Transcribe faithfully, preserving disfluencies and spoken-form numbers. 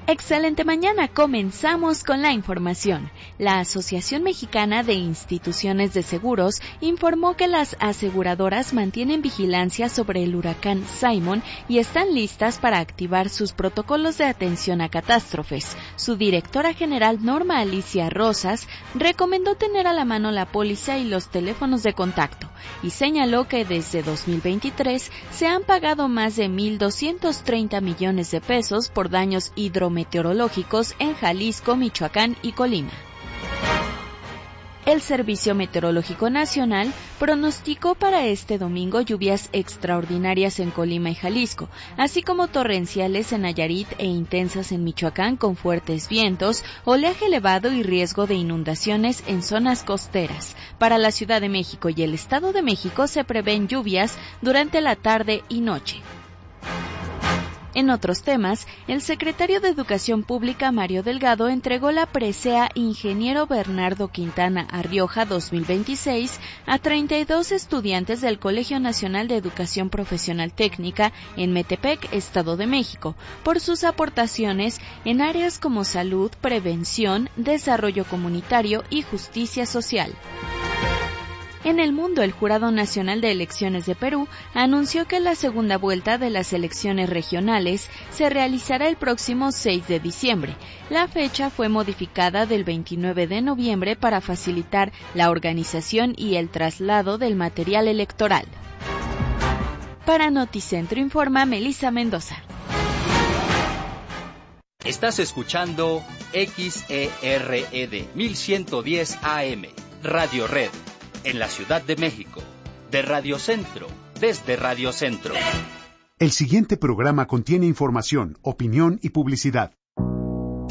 Excelente mañana, comenzamos con la información. La Asociación Mexicana de Instituciones de Seguros informó que las aseguradoras mantienen vigilancia sobre el huracán Simon y están listas para activar sus protocolos de atención a catástrofes. Su directora general, Norma Alicia Rosas, recomendó tener a la mano la póliza y los teléfonos de contacto y señaló que desde dos mil veintitrés se han pagado más de mil doscientos treinta millones de pesos por daños hidrometeorológicos meteorológicos en Jalisco, Michoacán y Colima. El Servicio Meteorológico Nacional pronosticó para este domingo lluvias extraordinarias en Colima y Jalisco, así como torrenciales en Nayarit e intensas en Michoacán con fuertes vientos, oleaje elevado y riesgo de inundaciones en zonas costeras. Para la Ciudad de México y el Estado de México se prevén lluvias durante la tarde y noche. En otros temas, el secretario de Educación Pública, Mario Delgado, entregó la presea Ingeniero Bernardo Quintana Arrioja dos mil veintiséis a treinta y dos estudiantes del Colegio Nacional de Educación Profesional Técnica en Metepec, Estado de México, por sus aportaciones en áreas como salud, prevención, desarrollo comunitario y justicia social. En el mundo, el Jurado Nacional de Elecciones de Perú anunció que la segunda vuelta de las elecciones regionales se realizará el próximo seis de diciembre. La fecha fue modificada del veintinueve de noviembre para facilitar la organización y el traslado del material electoral. Para Noticentro informa Melissa Mendoza. Estás escuchando X E R E D mil ciento diez A M, Radio Red. En la Ciudad de México, de Radio Centro, desde Radio Centro. El siguiente programa contiene información, opinión y publicidad.